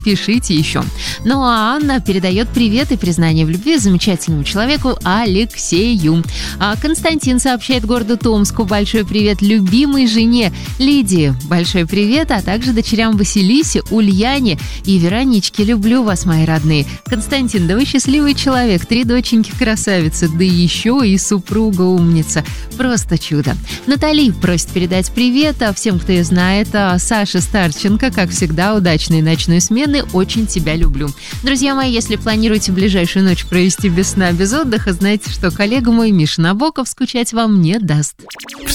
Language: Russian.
Пишите еще. Ну а Анна передает привет и признание в любви замечательному человеку Алексею. А Константин сообщает городу Томску большой привет любимой жене Лидии. Большой привет, а также дочерям Василисе, Ульяне и Вероничке. Люблю вас, мои родные. Константин, да вы счастливый человек. 3 доченьки красавицы, да еще и супруга умница. Просто чудо. Натали просит передать привет всем, кто ее знает. Саша Старченко, как всегда, удачной ночной смены. Очень тебя люблю. Друзья мои, если планируете ближайшую ночь провести без сна, без отдыха, знайте, что коллега мой Миша Набоков скучать вам не даст.